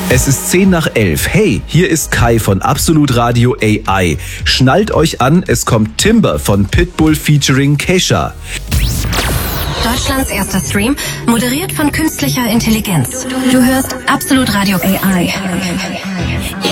Es ist 10 nach 11. Hey, hier ist Kai von Absolut Radio AI. Schnallt euch an, es kommt Timber von Pitbull featuring Kesha. Deutschlands erster Stream, moderiert von künstlicher Intelligenz. Du hörst Absolut Radio AI.